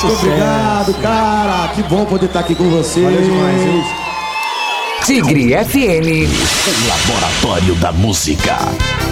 Obrigado, cara. Que bom poder estar aqui com vocês. Valeu demais, hein? Tigre FM. O Laboratório da Música.